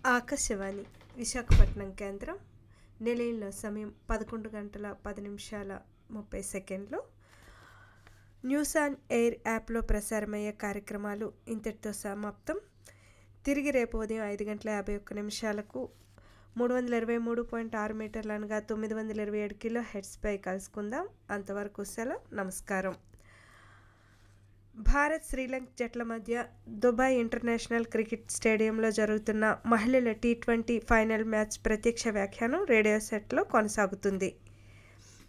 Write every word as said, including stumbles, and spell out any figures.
ఆకాశవాణి విశాఖపట్నం కేంద్రం. నిలయంలో సమయం పదకొండు గంటల పది నిమిషాల ముప్పై సెకండ్లు. న్యూస్ ఆన్ ఎయిర్ యాప్లో ప్రసారమయ్యే కార్యక్రమాలు ఇంతటితో సమాప్తం. తిరిగి రేపు ఉదయం ఐదు గంటల యాభై ఒక్క నిమిషాలకు మూడు వందల ఇరవై మూడు పాయింట్ ఆరు మీటర్లు అనగా తొమ్మిది వందల ఇరవై ఏడు కిలో హెడ్స్పై కలుసుకుందాం. అంతవరకు సెలవు, నమస్కారం. భారత్ శ్రీలంక జట్ల మధ్య దుబాయ్ ఇంటర్నేషనల్ క్రికెట్ స్టేడియంలో జరుగుతున్న మహిళల టీ ట్వంటీ ఫైనల్ మ్యాచ్ ప్రత్యక్ష వ్యాఖ్యానం రేడియో సెట్లో కొనసాగుతుంది.